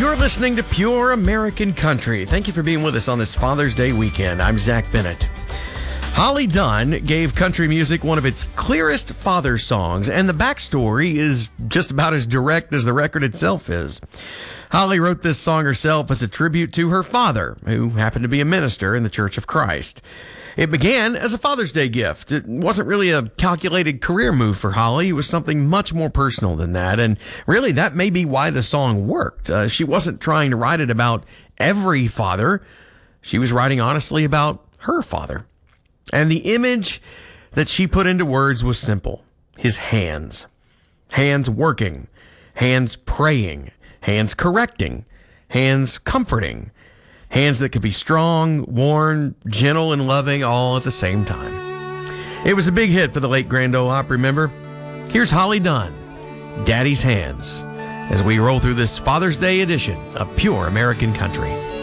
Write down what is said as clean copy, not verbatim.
You're listening to Pure American Country. Thank you for being with us on this Father's Day weekend. I'm Zach Bennett. Holly Dunn gave country music one of its clearest father songs, and the backstory is just about as direct as the record itself is. Holly wrote this song herself as a tribute to her father, who happened to be a minister in the Church of Christ. It began as a Father's Day gift. It wasn't really a calculated career move for Holly. It was something much more personal than that. And really, that may be why the song worked. She wasn't trying to write it about every father. She was writing honestly about her father. And the image that she put into words was simple. His hands. Hands working. Hands praying. Hands correcting. Hands comforting. Hands that could be strong, worn, gentle, and loving all at the same time. It was a big hit for the late Grand Ole Opry, remember? Here's Holly Dunn, Daddy's Hands, as we roll through this Father's Day edition of Pure American Country.